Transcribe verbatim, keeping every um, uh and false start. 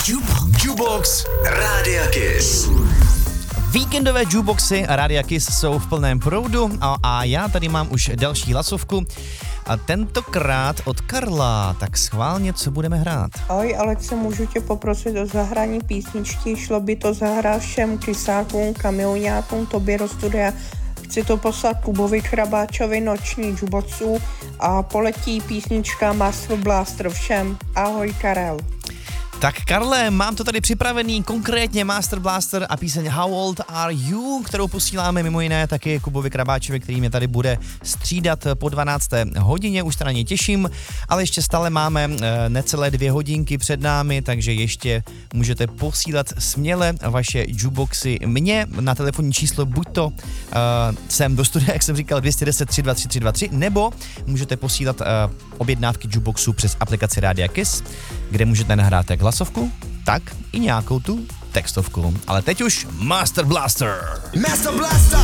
Jukebox Rádia Kiss. Víkendové jukeboxy Rádia Kiss jsou v plném proudu a, a já tady mám už další hlasovku. A tentokrát od Karla, tak schválně, co budeme hrát. Ahoj Alexi, můžu tě poprosit o zahrání písničky, šlo by to zahrát všem kysákům, kamioňákům, tobě do studia. Chci to poslat Kubovi Chrabáčovi, noční jukeboxů a poletí písnička Master Blaster všem. Ahoj Karel. Tak Karle, mám to tady připravený, konkrétně Master Blaster a píseň How Old Are You, kterou posíláme mimo jiné taky Kubovi Krabáčovi, který mě tady bude střídat po dvanácté hodině, už se na ně těším, ale ještě stále máme necelé dvě hodinky před námi, takže ještě můžete posílat směle vaše jukeboxy mně na telefonní číslo, buď to uh, sem do studia, jak jsem říkal, dvě stě deset tři dva tři tři dva tři, nebo můžete posílat uh, objednávky jukeboxu přes aplikaci Rádia Kiss, kde můžete nahrát jak hlasovku, tak i nějakou tu textovku. Ale teď už Master Blaster. Master Blaster!